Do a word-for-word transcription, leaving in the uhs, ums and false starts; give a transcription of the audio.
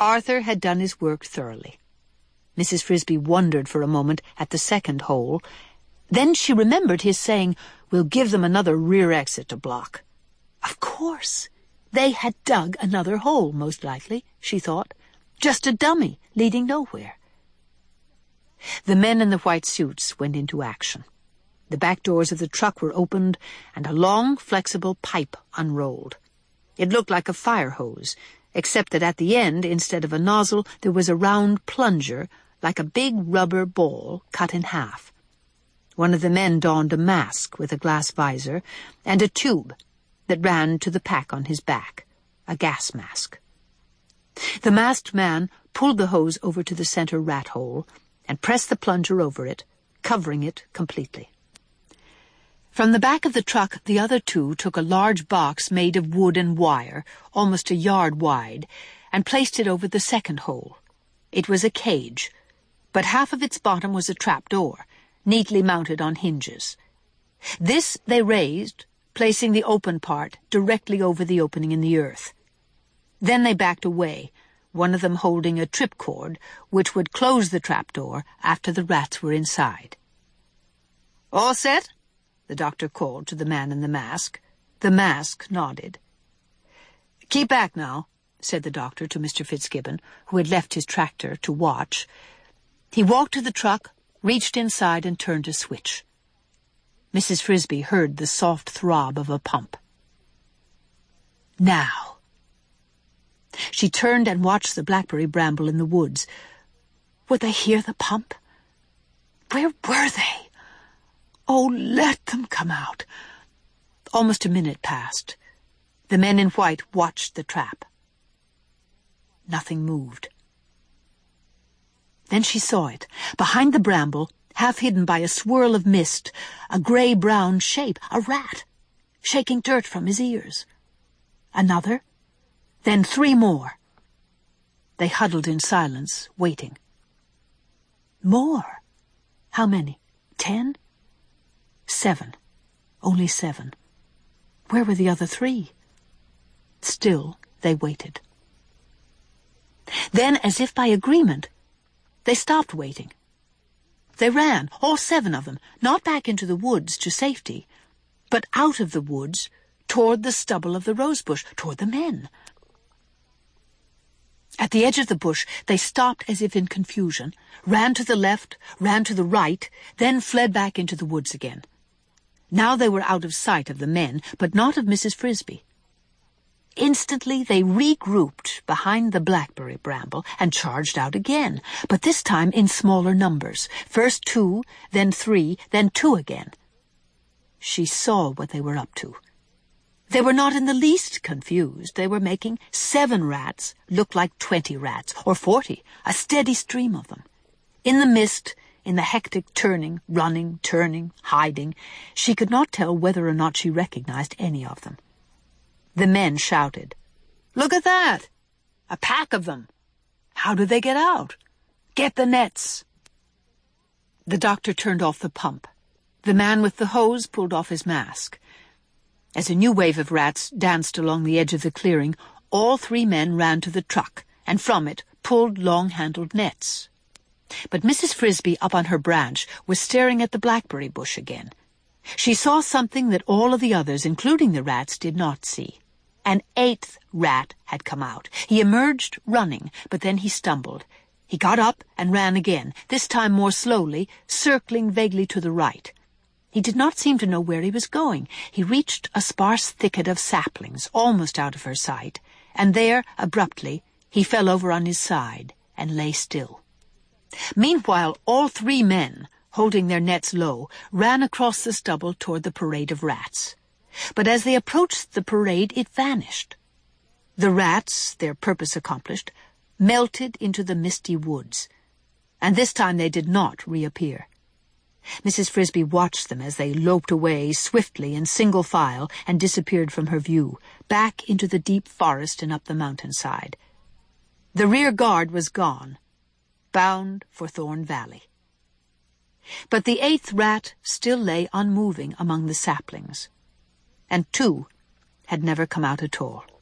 Arthur had done his work thoroughly. Missus Frisbee wondered for a moment at the second hole. Then she remembered his saying, "We'll give them another rear exit to block." Of course! They had dug another hole, most likely, she thought. Just a dummy, leading nowhere. The men in the white suits went into action. The back doors of the truck were opened, and a long, flexible pipe unrolled. It looked like a fire hose, except that at the end, instead of a nozzle, there was a round plunger, like a big rubber ball cut in half. One of the men donned a mask with a glass visor, and a tube that ran to the pack on his back, a gas mask. The masked man pulled the hose over to the center rat hole and pressed the plunger over it, covering it completely. From the back of the truck, the other two took a large box made of wood and wire, almost a yard wide, and placed it over the second hole. It was a cage, but half of its bottom was a trapdoor, neatly mounted on hinges. This they raised, placing the open part directly over the opening in the earth. Then they backed away, one of them holding a tripcord, which would close the trapdoor after the rats were inside. "All set?" the doctor called to the man in the mask. The mask nodded. "Keep back now," said the doctor to Mister Fitzgibbon, who had left his tractor to watch. He walked to the truck, reached inside, and turned a switch. Missus Frisbee heard the soft throb of a pump. Now. She turned and watched the blackberry bramble in the woods. Would they hear the pump? Where were they? Oh, let them come out. Almost a minute passed. The men in white watched the trap. Nothing moved. Then she saw it, behind the bramble, half hidden by a swirl of mist, a grey-brown shape, a rat, shaking dirt from his ears. Another, then three more. They huddled in silence, waiting. More? How many? Ten? Seven. Only seven. Where were the other three? Still, they waited. Then, as if by agreement, they stopped waiting. They ran, all seven of them, not back into the woods to safety, but out of the woods toward the stubble of the rosebush, toward the men. At the edge of the bush, they stopped as if in confusion, ran to the left, ran to the right, then fled back into the woods again. Now they were out of sight of the men, but not of Missus Frisbee. Instantly they regrouped behind the blackberry bramble and charged out again, but this time in smaller numbers. First two, then three, then two again. She saw what they were up to. They were not in the least confused. They were making seven rats look like twenty rats, or forty, a steady stream of them. In the mist, in the hectic turning, running, turning, hiding, she could not tell whether or not she recognized any of them. The men shouted, "Look at that! A pack of them! How did they get out? Get the nets!" The doctor turned off the pump. The man with the hose pulled off his mask. As a new wave of rats danced along the edge of the clearing, all three men ran to the truck, and from it pulled long-handled nets. But Missus Frisbee, up on her branch, was staring at the blackberry bush again. She saw something that all of the others, including the rats, did not see. An eighth rat had come out. He emerged running, but then he stumbled. He got up and ran again, this time more slowly, circling vaguely to the right. He did not seem to know where he was going. He reached a sparse thicket of saplings, almost out of her sight, and there, abruptly, he fell over on his side and lay still. Meanwhile, all three men, holding their nets low, ran across the stubble toward the parade of rats. But as they approached the parade, it vanished. The rats, their purpose accomplished, melted into the misty woods, and this time they did not reappear. Missus Frisbee watched them as they loped away swiftly in single file and disappeared from her view, back into the deep forest and up the mountainside. The rear guard was gone, bound for Thorn Valley. But the eighth rat still lay unmoving among the saplings, and two had never come out at all.